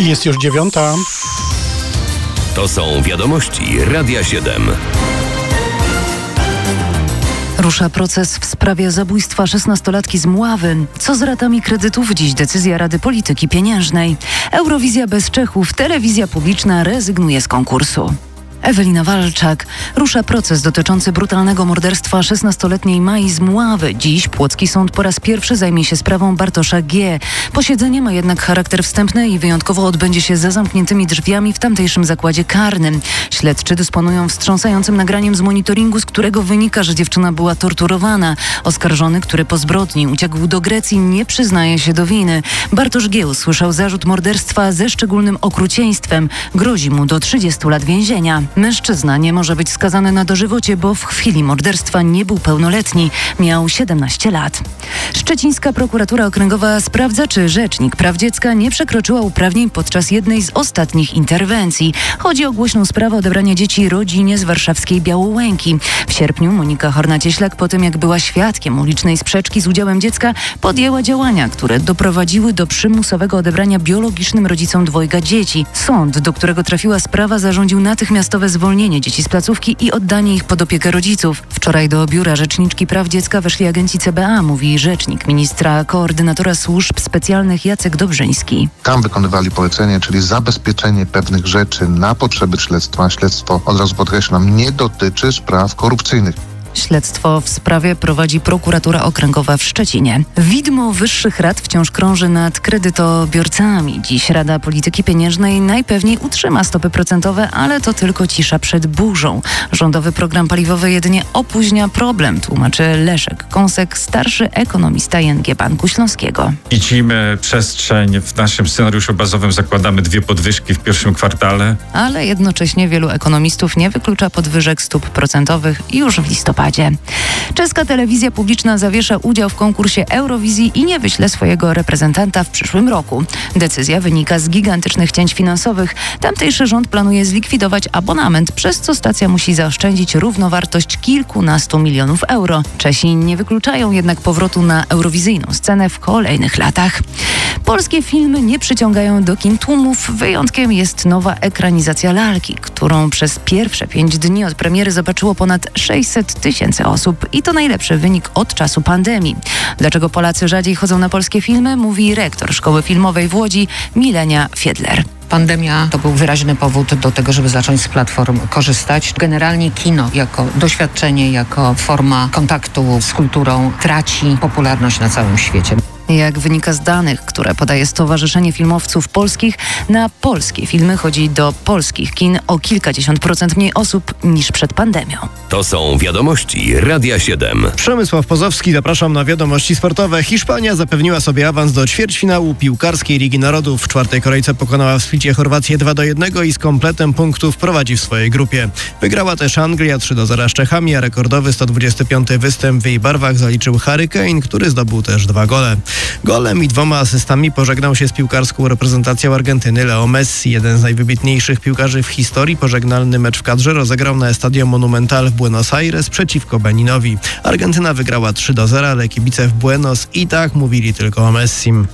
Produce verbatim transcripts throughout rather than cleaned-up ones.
Jest już dziewiąta. To są wiadomości Radia siedem. Rusza proces w sprawie zabójstwa szesnastolatki z Mławy. Co z ratami kredytów? Dziś decyzja Rady Polityki Pieniężnej. Eurowizja bez Czechów. Telewizja publiczna rezygnuje z konkursu. Ewelina Walczak. Rusza proces dotyczący brutalnego morderstwa szesnastoletniej Mai z Mławy. Dziś płocki sąd po raz pierwszy zajmie się sprawą Bartosza G. Posiedzenie ma jednak charakter wstępny i wyjątkowo odbędzie się za zamkniętymi drzwiami w tamtejszym zakładzie karnym. Śledczy dysponują wstrząsającym nagraniem z monitoringu, z którego wynika, że dziewczyna była torturowana. Oskarżony, który po zbrodni uciekł do Grecji, nie przyznaje się do winy. Bartosz G. usłyszał zarzut morderstwa ze szczególnym okrucieństwem. Grozi mu do trzydziestu lat więzienia. Mężczyzna nie może być skazany na dożywocie, bo w chwili morderstwa nie był pełnoletni. Miał siedemnaście lat. Szczecińska prokuratura okręgowa sprawdza, czy Rzecznik Praw Dziecka nie przekroczyła uprawnień podczas jednej z ostatnich interwencji. Chodzi o głośną sprawę odebrania dzieci rodzinie z warszawskiej Białołęki. W sierpniu Monika Horna-Cieślak, po tym jak była świadkiem ulicznej sprzeczki z udziałem dziecka, podjęła działania, które doprowadziły do przymusowego odebrania biologicznym rodzicom dwojga dzieci. Sąd, do którego trafiła sprawa, zarządził natychmiastowe zwolnienie dzieci z placówki i oddanie ich pod opiekę rodziców. Wczoraj do biura Rzeczniczki Praw Dziecka weszli agenci C B A, mówi rzecznik ministra koordynatora służb specjalnych Jacek Dobrzyński. Tam wykonywali polecenie, czyli zabezpieczenie pewnych rzeczy na potrzeby śledztwa. Śledztwo, od razu podkreślam, nie dotyczy spraw korupcyjnych. Śledztwo w sprawie prowadzi prokuratura okręgowa w Szczecinie. Widmo wyższych rat wciąż krąży nad kredytobiorcami. Dziś Rada Polityki Pieniężnej najpewniej utrzyma stopy procentowe, ale to tylko cisza przed burzą. Rządowy program paliwowy jedynie opóźnia problem, tłumaczy Leszek Kąsek, starszy ekonomista I N G Banku Śląskiego. Widzimy przestrzeń, w naszym scenariuszu bazowym zakładamy dwie podwyżki w pierwszym kwartale. Ale jednocześnie wielu ekonomistów nie wyklucza podwyżek stóp procentowych już w listopadzie. Czeska telewizja publiczna zawiesza udział w konkursie Eurowizji i nie wyśle swojego reprezentanta w przyszłym roku. Decyzja wynika z gigantycznych cięć finansowych. Tamtejszy rząd planuje zlikwidować abonament, przez co stacja musi zaoszczędzić równowartość kilkunastu milionów euro. Czesi nie wykluczają jednak powrotu na eurowizyjną scenę w kolejnych latach. Polskie filmy nie przyciągają do kin tłumów. Wyjątkiem jest nowa ekranizacja Lalki, którą przez pierwsze pięć dni od premiery zobaczyło ponad sześćset tysięcy osób i to najlepszy wynik od czasu pandemii. Dlaczego Polacy rzadziej chodzą na polskie filmy, mówi rektor Szkoły Filmowej w Łodzi Milenia Fiedler. Pandemia to był wyraźny powód do tego, żeby zacząć z platform korzystać. Generalnie kino jako doświadczenie, jako forma kontaktu z kulturą traci popularność na całym świecie. Jak wynika z danych, które podaje Stowarzyszenie Filmowców Polskich, na polskie filmy chodzi do polskich kin o kilkadziesiąt procent mniej osób niż przed pandemią. To są wiadomości Radia siedem. Przemysław Pozowski, zapraszam na wiadomości sportowe. Hiszpania zapewniła sobie awans do ćwierćfinału piłkarskiej Ligi Narodów. W czwartej kolejce pokonała w Splicie Chorwację dwa do jednego i z kompletem punktów prowadzi w swojej grupie. Wygrała też Anglia trzy do zera z Czechami, a rekordowy sto dwudziesty piąty występ w jej barwach zaliczył Harry Kane, który zdobył też dwa gole. Golem i dwoma asystami pożegnał się z piłkarską reprezentacją Argentyny Leo Messi. Jeden z najwybitniejszych piłkarzy w historii pożegnalny mecz w kadrze rozegrał na Estadio Monumental w Buenos Aires przeciwko Beninowi. Argentyna wygrała trzy do zera, ale kibice w Buenos i tak mówili tylko o Messim.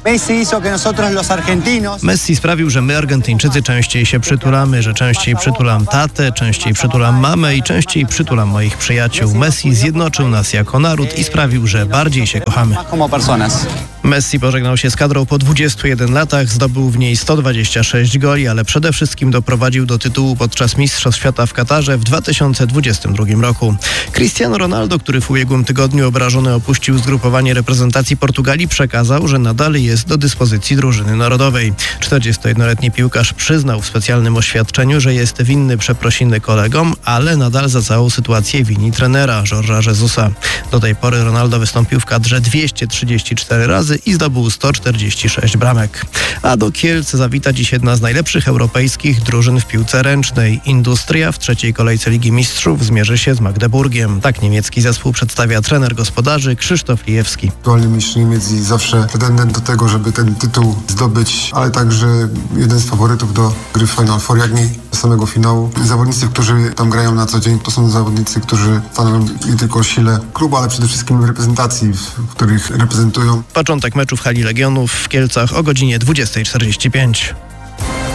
Messi sprawił, że my Argentyńczycy częściej się przytulamy, że częściej przytulam tatę, częściej przytulam mamę i częściej przytulam moich przyjaciół. Messi zjednoczył nas jako naród i sprawił, że bardziej się kochamy. Messi pożegnał się z kadrą po dwudziestu jeden latach, zdobył w niej sto dwadzieścia sześć goli, ale przede wszystkim doprowadził do tytułu podczas Mistrzostw Świata w Katarze w dwa tysiące dwudziestym drugim roku. Cristiano Ronaldo, który w ubiegłym tygodniu obrażony opuścił zgrupowanie reprezentacji Portugalii, przekazał, że nadal jest do dyspozycji drużyny narodowej. czterdziestojednoletni piłkarz przyznał w specjalnym oświadczeniu, że jest winny przeprosiny kolegom, ale nadal za całą sytuację wini trenera Jorge'a Jesusa. Do tej pory Ronaldo wystąpił w kadrze dwieście trzydzieści cztery razy i zdobył sto czterdzieści sześć bramek. A do Kielc zawita dziś jedna z najlepszych europejskich drużyn w piłce ręcznej. Industria w trzeciej kolejce Ligi Mistrzów zmierzy się z Magdeburgiem. Tak niemiecki zespół przedstawia trener gospodarzy Krzysztof Lijewski. Aktualnie mistrz Niemiec i zawsze pretendent do tego, żeby ten tytuł zdobyć, ale także jeden z faworytów do gry w Final Four, jak nie samego finału. Zawodnicy, którzy tam grają na co dzień, to są zawodnicy, którzy stanowią nie tylko o sile klubu, ale przede wszystkim reprezentacji, w których reprezentują. Początek meczu w hali Legionów w Kielcach o godzinie dwudziestej czterdzieści pięć.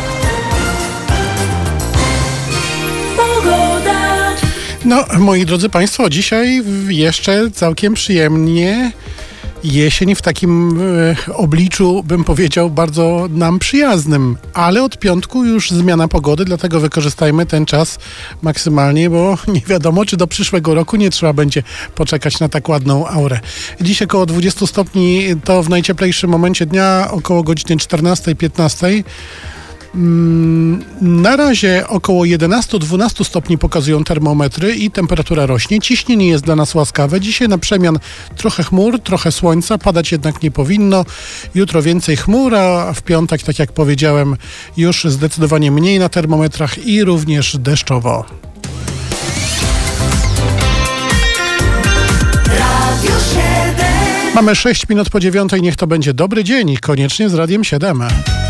No, moi drodzy Państwo, dzisiaj jeszcze całkiem przyjemnie. Jesień w takim e, obliczu, bym powiedział, bardzo nam przyjaznym, ale od piątku już zmiana pogody, dlatego wykorzystajmy ten czas maksymalnie, bo nie wiadomo, czy do przyszłego roku nie trzeba będzie poczekać na tak ładną aurę. Dziś około dwadzieścia stopni, to w najcieplejszym momencie dnia, około godziny czternastej piętnastej. Na razie około jedenaście do dwunastu stopni pokazują termometry i temperatura rośnie. Ciśnienie jest dla nas łaskawe. Dzisiaj na przemian trochę chmur, trochę słońca, padać jednak nie powinno. Jutro więcej chmur, a w piątek, tak jak powiedziałem, już zdecydowanie mniej na termometrach i również deszczowo. Mamy sześć minut po dziewiątej, niech to będzie dobry dzień, koniecznie z Radiem siedem.